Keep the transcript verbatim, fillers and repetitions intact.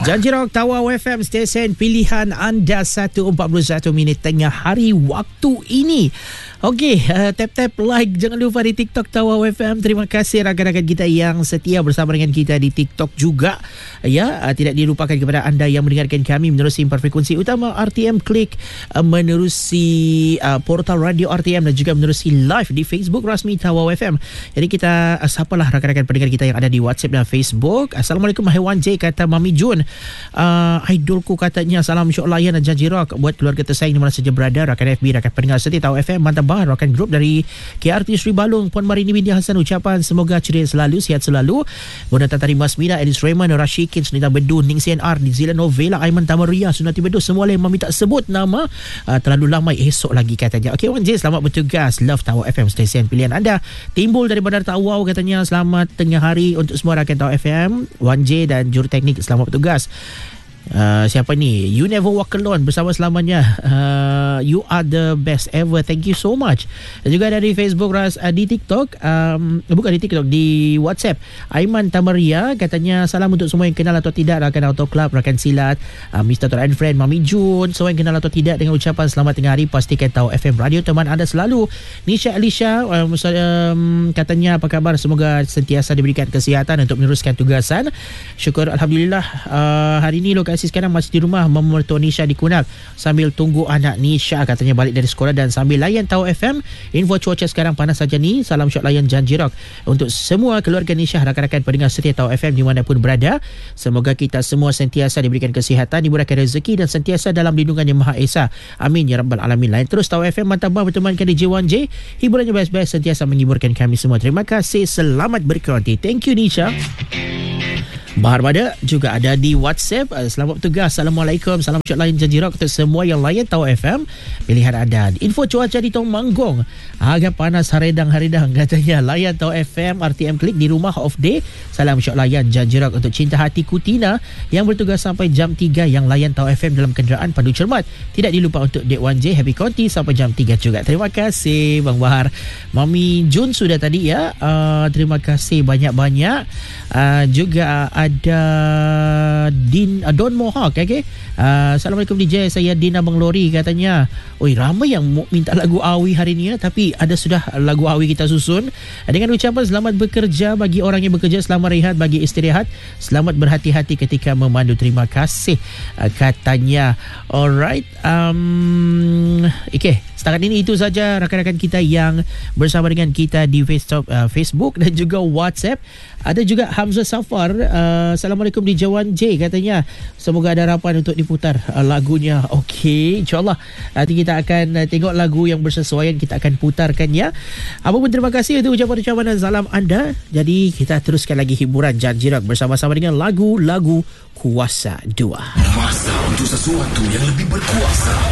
Janji Rock Tawau F M, stesen pilihan anda. Satu empat puluh satu minit tengah hari waktu ini. Okey, uh, tap-tap like jangan lupa di TikTok Tawau F M. Terima kasih rakan-rakan kita yang setia bersama dengan kita di TikTok juga. Ya, uh, tidak dilupakan kepada anda yang mendengarkan kami menerusi empat frekuensi utama R T M Klik, uh, menerusi uh, portal radio R T M dan juga menerusi live di Facebook rasmi Tawau F M. Jadi kita uh, sapalah rakan-rakan pendengar kita yang ada di WhatsApp dan Facebook. Assalamualaikum Wan J, kata Mami Jun. Uh, idolku katanya, salam syok layan dan janji rock buat keluarga tersayang di mana saja berada. Rakan F B, rakan pendengar setia Tawau F M, mantap bahar. Rakan grup dari K R T Sri Balung, Puan Marini binti Hasan, ucapan semoga ceria selalu, sihat selalu. Bunda Tantari Masmina, Elis Raymond, Rashikin, Sunita Bedun, Ning C N R, Nizila Novela, Aiman Tamaria, Sunati Bedun, semua lain Mami tak sebut nama. Uh, terlalu lama, esok lagi katanya. Okey Wan J, selamat bertugas. Love Tawau F M, stesen pilihan anda. Timbul dari Bandar Tawau katanya, selamat tengah hari untuk semua rakan Tawau F M. Wan J dan juruteknik, selamat bertugas. Uh, siapa ni? You never walk alone, bersama selamanya. Uh, you are the best ever. Thank you so much. Dan juga dari Facebook ras, uh, di TikTok, um, bukan di TikTok, di WhatsApp, Aiman Tamaria katanya, salam untuk semua yang kenal atau tidak rakan Auto Club, rakan silat, uh, Mister Tor and Friend, Mami Jun, semua yang kenal atau tidak, dengan ucapan selamat tengah hari. Pastikan Tawau F M radio teman anda selalu. Nisha Alicia um, um, katanya, apa khabar? Semoga sentiasa diberikan kesihatan untuk meneruskan tugasan. Syukur Alhamdulillah. Uh, hari ini lokasi sekarang masih di rumah memertua Nisha di Kunal sambil tunggu anak Nisha katanya balik dari sekolah dan sambil layan Tawau F M. Info cuaca sekarang panas saja ni. Salam syok layan janji rock untuk semua keluarga Nisha, rakan-rakan pendengar setia Tawau F M dimanapun berada. Semoga kita semua sentiasa diberikan kesihatan, dimurahkan rezeki dan sentiasa dalam lindungan Yang Maha Esa. Amin ya rabbal alamin. Lain terus Tawau F M, mantap bah bertemankan di J one J. Hiburannya best-best, sentiasa menghiburkan kami semua. Terima kasih, selamat berkonti. Thank you Nisha. Bahar Bada juga ada di WhatsApp. Selamat bertugas. Assalamualaikum. Salam syok layan janji rock untuk semua yang layan Tawau F M. Pilihan anda. Info cuaca di Tong Manggong, agak panas haredang-haredang katanya. Layan Tawau F M, R T M Klik di rumah off day. Salam syok layan janji rock untuk cinta hati Kutina yang bertugas sampai jam tiga, yang layan Tawau F M dalam kenderaan pandu cermat. Tidak dilupa untuk Dek Wan J, happy konti sampai jam tiga juga. Terima kasih Bang Bahar. Mami Jun sudah tadi ya. Uh, terima kasih banyak-banyak. Uh, juga ada Din uh, Don Mohawk. Okay? Uh, Assalamualaikum D J, saya Din Abang Lori katanya. Oi, ramai yang minta lagu Awi hari ni ya, tapi ada sudah lagu Awi kita susun dengan ucapan selamat bekerja bagi orang yang bekerja, selamat rehat bagi istirahat, selamat berhati-hati ketika memandu. Terima kasih uh, katanya. Alright. Um, okay. Setakat ini itu saja rakan-rakan kita yang bersama dengan kita di Facebook, uh, Facebook dan juga WhatsApp. Ada juga Hamzah Safar. Uh, Assalamualaikum di J one J katanya. Semoga ada harapan untuk diputar uh, lagunya. Okey, insyaAllah nanti kita akan uh, tengok lagu yang bersesuaian, kita akan putarkan ya. Apapun, terima kasih untuk ucapan-ucapan dan salam anda. Jadi kita teruskan lagi hiburan janji rock bersama-sama dengan lagu-lagu Kuasa dua. Masa untuk sesuatu yang lebih berkuasa.